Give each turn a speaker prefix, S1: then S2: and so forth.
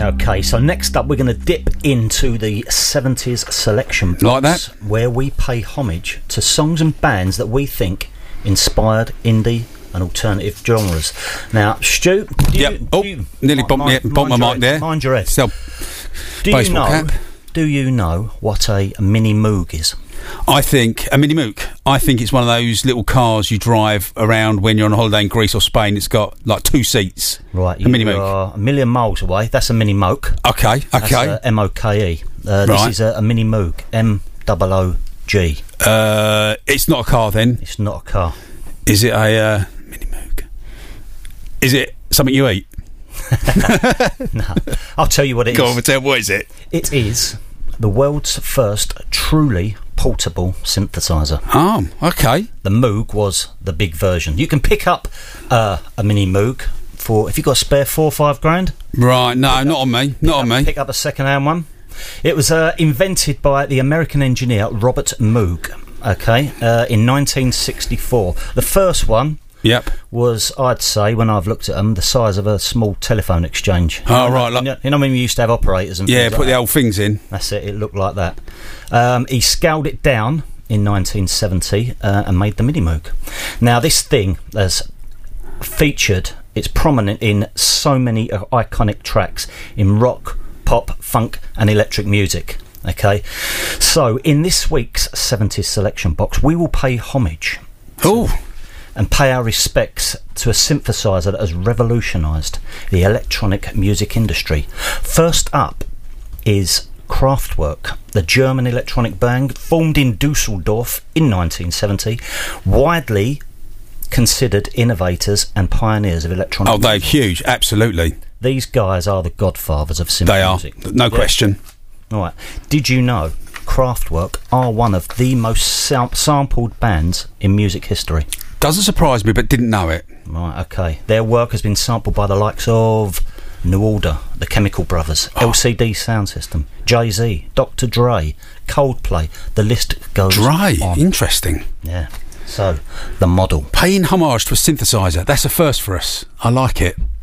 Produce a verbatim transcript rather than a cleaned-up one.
S1: Okay, so next up we're going to dip into the seventies selection box,
S2: like that,
S1: where we pay homage to songs and bands that we think inspired indie and alternative genres. Now, Stu, do
S2: yep.
S1: you,
S2: oh,
S1: do you,
S2: nearly
S1: mi-
S2: bumped,
S1: mi-
S2: me, bumped my
S1: mind
S2: mic there.
S1: Mind your head.
S2: So,
S1: do you know?
S2: cap.
S1: Do you know what a mini Moog is?
S2: I think a mini Moog. I think it's one of those little cars you drive around when you're on holiday in Greece or Spain. It's got like two seats.
S1: Right,
S2: a mini
S1: you
S2: Moog.
S1: are a million miles away. That's a mini Moog.
S2: Okay, okay.
S1: That's uh, M O K E. Uh, this
S2: right.
S1: is a, a mini Moog. M O O G.
S2: Uh, it's not a car then.
S1: It's not a car.
S2: Is it a uh, mini Moog? Is it something you eat?
S1: No, I'll tell you what it
S2: Go
S1: is.
S2: on, tell what is it?
S1: It is the world's first truly portable synthesizer.
S2: Oh, okay.
S1: The Moog was the big version. You can pick up uh, a mini Moog for if you've got a spare four or five grand.
S2: Right, no, not on me. Not on me.
S1: Pick up a second-hand one. It was uh, invented by the American engineer Robert Moog. Okay, uh, in nineteen sixty-four. The first one.
S2: Yep.
S1: Was, I'd say, when I've looked at them, the size of a small telephone exchange.
S2: Oh, right. Like,
S1: you, know, you know when we used to have operators and
S2: yeah,
S1: things
S2: put
S1: like
S2: the
S1: that?
S2: old things in.
S1: That's it, it looked like that. Um, he scaled it down in nineteen seventy uh, and made the Mini Moog. Now, this thing has featured, it's prominent in so many uh, iconic tracks in rock, pop, funk and electric music. Okay, so in this week's seventies selection box, we will pay homage.
S2: Oh.
S1: And pay our respects to a synthesizer that has revolutionised the electronic music industry. First up is Kraftwerk, the German electronic band formed in Dusseldorf in nineteen seventy, widely considered innovators and pioneers of electronic
S2: oh, they're
S1: music.
S2: huge, absolutely.
S1: These guys are the godfathers of synth
S2: they
S1: music.
S2: Are, no yeah. question.
S1: All right. Did you know Kraftwerk are one of the most sam- sampled bands in music history?
S2: Doesn't surprise me, but didn't know it.
S1: Right, okay. Their work has been sampled by the likes of New Order, the Chemical Brothers, oh. L C D Sound System, Jay-Z, Doctor Dre, Coldplay. The list goes
S2: Dre,
S1: on.
S2: Interesting.
S1: Yeah. So, the model.
S2: Paying homage to a synthesizer. That's a first for us. I like it.